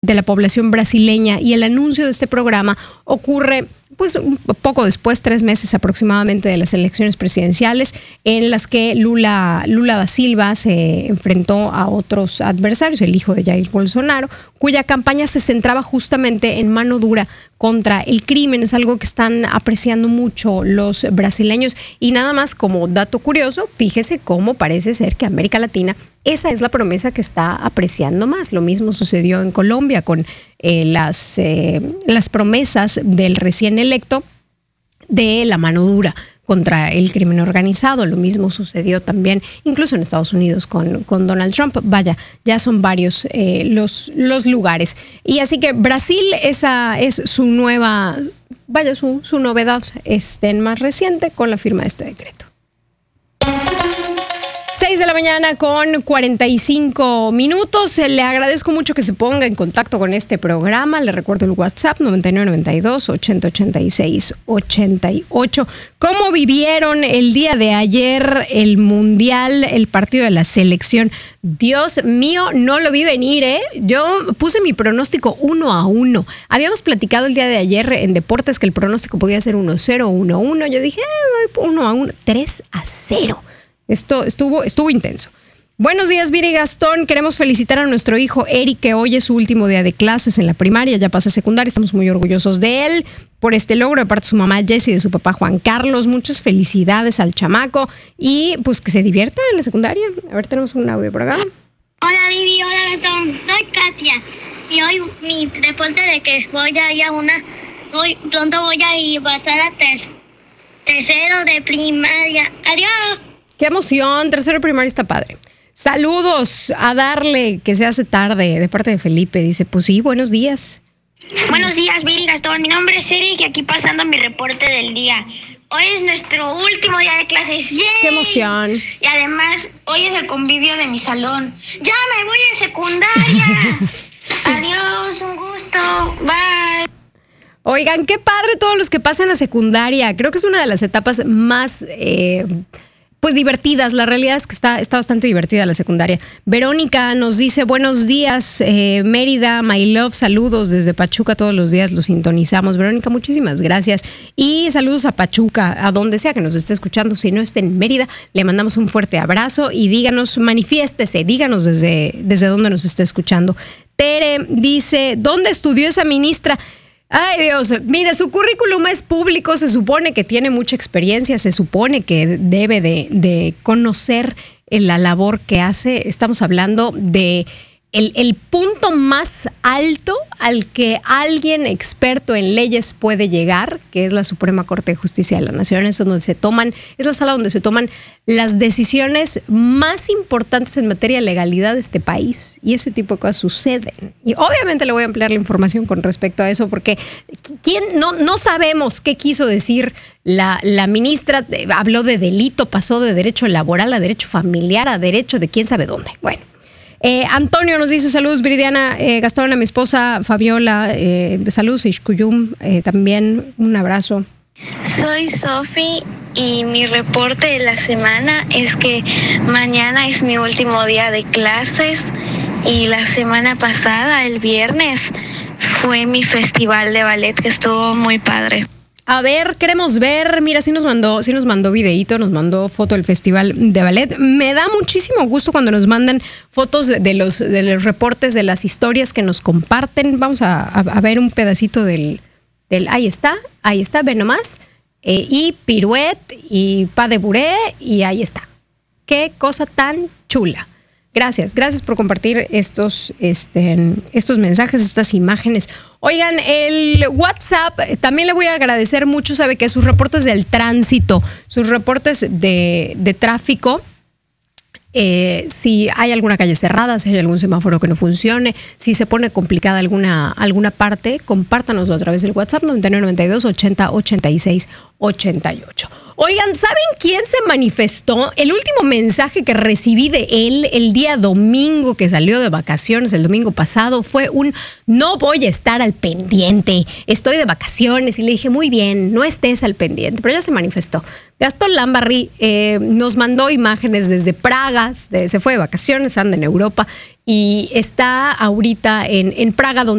de la población brasileña, y el anuncio de este programa ocurre pues un poco después, 3 meses aproximadamente, de las elecciones presidenciales, en las que Lula da Silva se enfrentó a otros adversarios, el hijo de Jair Bolsonaro, cuya campaña se centraba justamente en mano dura contra el crimen. Es algo que están apreciando mucho los brasileños. Y nada más como dato curioso, fíjese cómo parece ser que América Latina, esa es la promesa que está apreciando más. Lo mismo sucedió en Colombia con las promesas del recién electo de la mano dura contra el crimen organizado. Lo mismo sucedió también incluso en Estados Unidos con Donald Trump. Vaya, ya son varios los lugares. Y así que Brasil, esa es su nueva, su novedad más reciente con la firma de este decreto. 6 de la mañana con 45 minutos. Le agradezco mucho que se ponga en contacto con este programa. Le recuerdo el WhatsApp 9992-8086-88. ¿Cómo vivieron el día de ayer el Mundial, el partido de la selección? Dios mío, no lo vi venir, ¿eh? Yo puse mi pronóstico 1-1. Habíamos platicado el día de ayer en Deportes que el pronóstico podía ser 1-0, 1-1. Yo dije, 1-1, 3-0. Esto estuvo intenso. Buenos días, Viri y Gastón. Queremos felicitar a nuestro hijo Eric, que hoy es su último día de clases en la primaria, ya pasa secundaria. Estamos muy orgullosos de él por este logro de parte de su mamá Jessie y de su papá Juan Carlos. Muchas felicidades al chamaco y pues que se divierta en la secundaria. A ver, tenemos un audio por acá. Hola, Vivi. Hola, Gastón. Soy Katia. Y hoy mi deporte de que voy a ir pronto voy a ir a pasar a tercero de primaria. Adiós. ¡Qué emoción! Tercero de primaria está padre. Saludos a darle, que se hace tarde, de parte de Felipe. Dice, pues sí, buenos días. Buenos días, Viri, Gastón. Mi nombre es Eric y aquí pasando mi reporte del día. Hoy es nuestro último día de clases. ¡Yay! ¡Qué emoción! Y además, hoy es el convivio de mi salón. ¡Ya me voy en secundaria! Adiós, un gusto. Bye. Oigan, qué padre todos los que pasan a secundaria. Creo que es una de las etapas más pues divertidas. La realidad es que está bastante divertida la secundaria. Verónica nos dice, buenos días, Mérida, my love, saludos desde Pachuca, todos los días los sintonizamos. Verónica, muchísimas gracias. Y saludos a Pachuca, a donde sea que nos esté escuchando. Si no esté en Mérida, le mandamos un fuerte abrazo y díganos, manifiéstese, díganos desde dónde nos está escuchando. Tere dice, ¿dónde estudió esa ministra? Ay, Dios, mire, su currículum es público, se supone que tiene mucha experiencia, se supone que debe de conocer la labor que hace. Estamos hablando de el punto más alto al que alguien experto en leyes puede llegar, que es la Suprema Corte de Justicia de la Nación. Es la sala donde se toman las decisiones más importantes en materia de legalidad de este país, y ese tipo de cosas suceden. Y obviamente le voy a ampliar la información con respecto a eso, porque no sabemos qué quiso decir la ministra. Habló de delito, pasó de derecho laboral a derecho familiar, a derecho de quién sabe dónde. Bueno. Antonio nos dice, saludos Viridiana, Gastón, a mi esposa Fabiola, saludos Ishkuyum, también un abrazo. Soy Sofi y mi reporte de la semana es que mañana es mi último día de clases y la semana pasada, el viernes, fue mi festival de ballet que estuvo muy padre. A ver, queremos ver, mira, sí nos mandó videíto, nos mandó foto del festival de ballet. Me da muchísimo gusto cuando nos mandan fotos de los reportes, de las historias que nos comparten. Vamos a ver un pedacito del ahí está, ve nomás. Y pirouette y pas de bourrée, y ahí está. Qué cosa tan chula. Gracias por compartir estos mensajes, estas imágenes. Oigan, el WhatsApp también le voy a agradecer mucho, sabe que sus reportes del tránsito, sus reportes de tráfico, si hay alguna calle cerrada, si hay algún semáforo que no funcione, si se pone complicada alguna parte, compártanoslo a través del WhatsApp 9992-8086-88. Oigan, ¿saben quién se manifestó? El último mensaje que recibí de él el día domingo que salió de vacaciones, el domingo pasado, fue no voy a estar al pendiente, estoy de vacaciones. Y le dije, muy bien, no estés al pendiente, pero ya se manifestó. Gastón Lambarri nos mandó imágenes desde Praga, se fue de vacaciones, anda en Europa y está ahorita en Praga, donde